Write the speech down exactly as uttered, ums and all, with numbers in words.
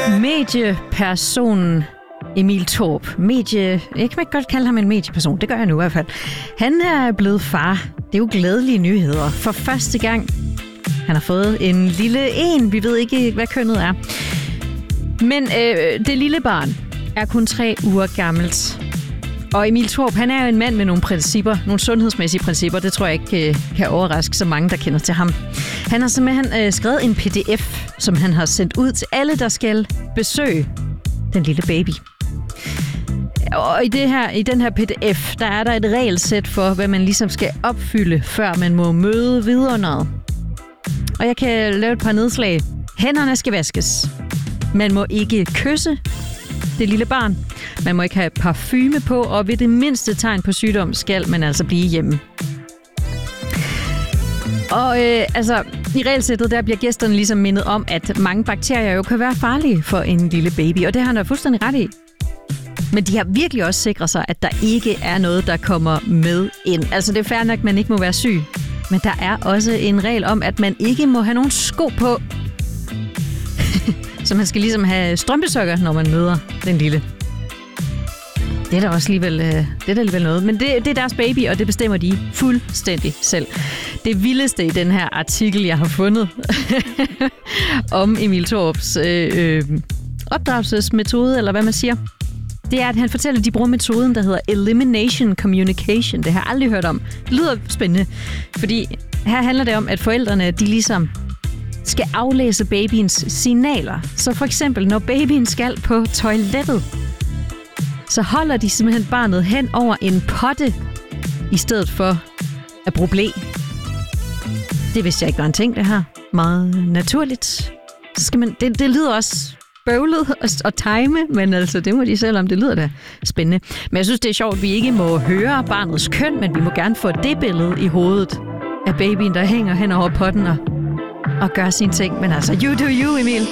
Mediepersonen Emil Thorup. Medie... Jeg kan ikke godt kalde ham en medieperson. Det gør jeg nu i hvert fald. Han er blevet far. Det er jo glædelige nyheder. For første gang. Han har fået en lille en. Vi ved ikke, hvad kønnet er. Men øh, det lille barn er kun tre uger gammelt. Og Emil Thorup, han er jo en mand med nogle principper, nogle sundhedsmæssige principper. Det tror jeg ikke øh, kan overraske så mange, der kender til ham. Han har simpelthen øh, skrevet en P D F, som han har sendt ud til alle, der skal besøge den lille baby. Og i, det her, i den her P D F, der er der et regelsæt for, hvad man ligesom skal opfylde, før man må møde vidunderet. Og jeg kan lave et par nedslag. Hænderne skal vaskes. Man må ikke kysse det lille barn. Man må ikke have parfume på, og ved det mindste tegn på sygdom skal man altså blive hjemme. Og øh, altså, i regelsættet der bliver gæsterne ligesom mindet om, at mange bakterier jo kan være farlige for en lille baby, og det har han da fuldstændig ret i. Men de har virkelig også sikret sig, at der ikke er noget, der kommer med ind. Altså, det er fair nok, at man ikke må være syg, men der er også en regel om, at man ikke må have nogen sko på. Så man skal ligesom have strømpesokker, når man møder den lille. Det er da også alligevel, det er da alligevel noget. Men det, det er deres baby, og det bestemmer de fuldstændig selv. Det vildeste i den her artikel, jeg har fundet om Emil Thorups øh, øh, opdragelsesmetode, eller hvad man siger, det er, at han fortæller, at de bruger metoden, der hedder Elimination Communication. Det har jeg aldrig hørt om. Det lyder spændende, fordi her handler det om, at forældrene, de ligesom skal aflæse babyens signaler. Så for eksempel, når babyen skal på toilettet, så holder de simpelthen barnet hen over en potte, i stedet for at bruge ble. Det vidste jeg ikke var en ting, det her. Meget naturligt. Så skal man, det, det lyder også bøvlet og, og time, men altså, det må de selv om. Det lyder da spændende. Men jeg synes, det er sjovt, at vi ikke må høre barnets køn, men vi må gerne få det billede i hovedet af babyen, der hænger hen over potten og, og gør sine ting. Men altså, you do you, Emil.